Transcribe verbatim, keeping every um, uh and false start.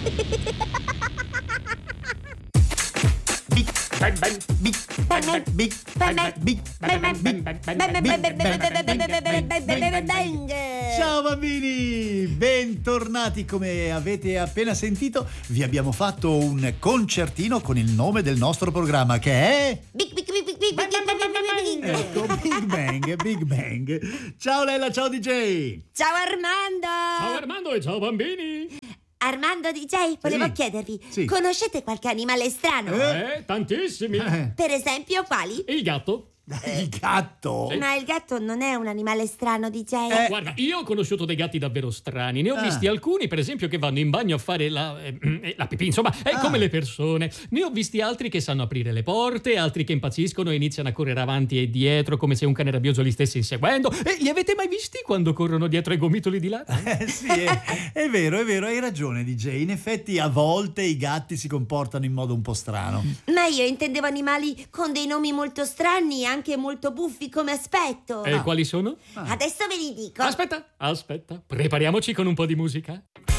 Bang bang big bang bang big bang bang big bang bang big bang bang. Ciao bambini, bentornati. Come avete appena sentito, vi abbiamo fatto un concertino con il nome del nostro programma, che è Big big big big big big big big. Ecco, Big Bang, Big Bang. Ciao Lella, ciao D J. Ciao Armando. Ciao Armando e ciao bambini. Armando D J, volevo Sì. chiedervi, Sì. conoscete qualche animale strano? Eh, tantissimi. Eh, Per esempio, quali? Il gatto. il gatto. Ma il gatto non è un animale strano, D J? Eh. Guarda, io ho conosciuto dei gatti davvero strani. Ne ho Ah. visti alcuni, per esempio, che vanno in bagno a fare la, eh, eh, la pipì. Insomma, è Ah. come le persone. Ne ho visti altri che sanno aprire le porte, altri che impazziscono e iniziano a correre avanti e dietro come se un cane rabbioso li stesse inseguendo. E li avete mai visti quando corrono dietro ai gomitoli di là? Eh, sì, è, è vero, è vero, hai ragione D J. In effetti a volte i gatti si comportano in modo un po' strano. Ma io intendevo animali con dei nomi molto strani e anche molto buffi come aspetto. E quali sono? Adesso ve li dico. Aspetta, aspetta. Prepariamoci con un po' di musica.